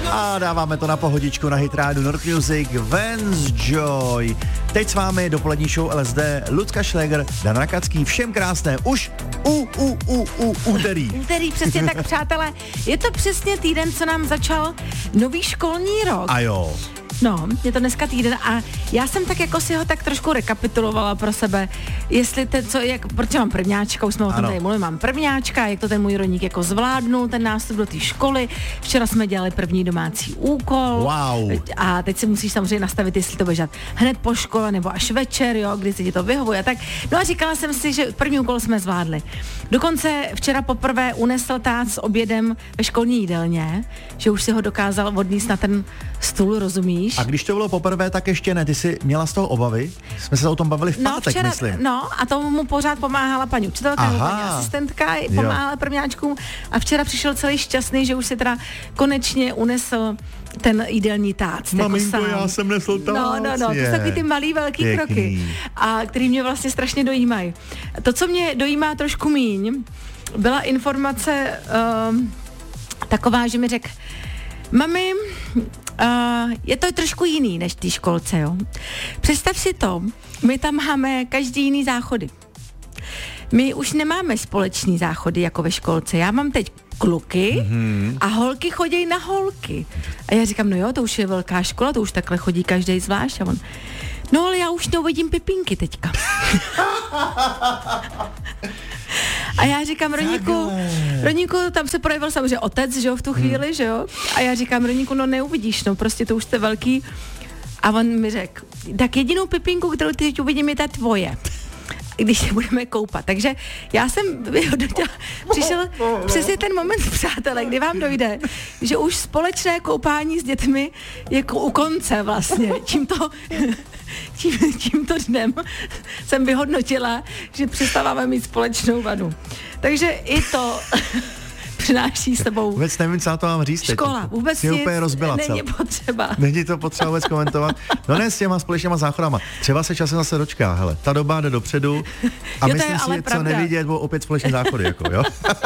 A dáváme to na pohodičku na Hit Radio North Music, Vance Joy. Teď s vámi dopolední show LSD, Lucka Šléger, Dan Rakacký, všem krásné, už úterý. Úterý, přesně tak, přátelé. Je to přesně týden, co nám začal nový školní rok. A jo. No, je to dneska týden a já jsem tak jako si ho tak trošku rekapitulovala pro sebe, jestli protože mám prvňáčka, už jsme o tom tady mluvili, mám prvňáčka, jak to ten můj rodník jako zvládnul, ten nástup do té školy. Včera jsme dělali první domácí úkol. Wow. A teď si musíš samozřejmě nastavit, jestli to budeš dělat hned po škole nebo až večer, jo, kdy se ti to vyhovuje. Tak. No a říkala jsem si, že první úkol jsme zvládli. Dokonce včera poprvé unesl tát s obědem ve školní jídelně, že už si ho dokázal odníst na ten stůl, rozumíš? A když to bylo poprvé, tak ještě ne. Ty jsi měla z toho obavy? Jsme se o tom bavili v pátek, včera, myslím. No, a tomu mu pořád pomáhala paní učitelka, paní asistentka, pomáhala prvňáčkům a včera přišel celý šťastný, že už si teda konečně unesl ten jídelní tác. Maminko, jako já jsem nesl tác. No, to jsou takový ty malý, velký kroky, a který mě vlastně strašně dojímají. To, co mě dojímá trošku míň, byla informace taková, že mi řekl, mami, je to trošku jiný než v té školce, jo. Představ si to, my tam máme každý jiný záchody. My už nemáme společný záchody jako ve školce. Já mám teď kluky a holky chodí na holky. A já říkám, no jo, to už je velká škola, to už takhle chodí každý zvlášť. A on, no ale já už neuvidím Pipinky teďka. A já říkám, Roníku, tam se projevil samozřejmě otec, že jo, v tu chvíli, že jo. A já říkám, Roníku, no neuvidíš, no prostě to už jste velký. A on mi řekl, tak jedinou Pipinku, kterou teď uvidím, je ta tvoje, když se budeme koupat. Takže já jsem vyhodnotila, přišel přesně ten moment, přátelé, kdy vám dojde, že už společné koupání s dětmi je u konce vlastně. Tímto dnem jsem vyhodnotila, že přestáváme mít společnou vadu. Takže i to přináší s sebou. Vůbec nevím, co na to mám říct. Škola, vůbec nic úplně rozbila není potřeba. Není to potřeba vůbec komentovat. No ne s těma společnýma záchodama. Třeba se časem zase dočká, hele, ta doba jde dopředu a myslím si, co nevidět, bylo opět společný záchody, jako, jo.